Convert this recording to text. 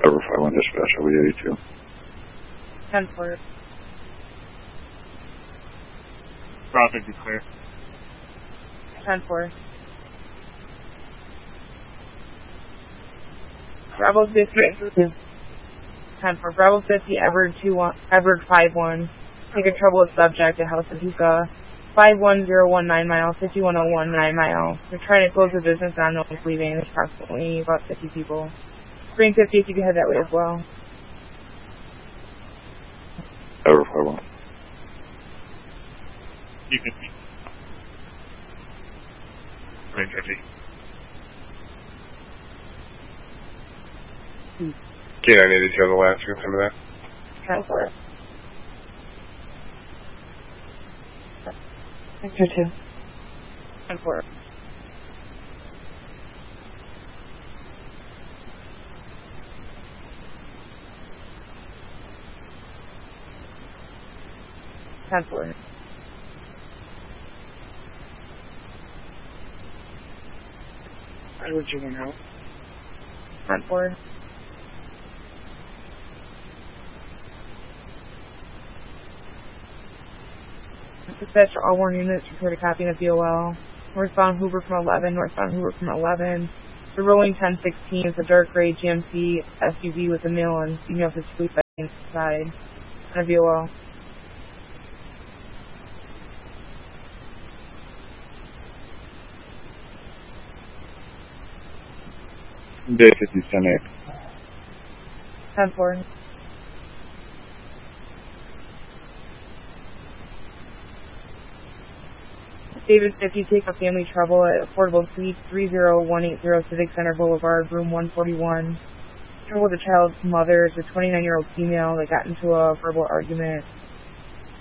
Over 5-1 dispatch, I'll be 82. 10-4. Bravo 50 clear. 10-4. Bravo 50. 10-4. Bravo 50, Edward 5-1. Take a troubled subject at House of Hookah. 51019 mile, 51019 mile. They're trying to close the business on no one's leaving. There's approximately about 50 people. Green 50 if you can head that way as well. Over 5-1. E50. Green 50. K982 on the last, you can send me that. 10-4. Victor 2. 10-4. Edward 2-1 out. 10-4. Dispatch all warn units, report a copy of VOL. Northbound Hoover from 11, northbound Hoover from 11. The rolling 1016 is a dark gray GMC SUV with a male and female physically inside. And a VOL. Day 50, 10-8. 10-4. David 50, take up family trouble at Affordable Suite 30180 Civic Center Boulevard, room 141. Trouble with the child's mother is a 29-year-old female that got into a verbal argument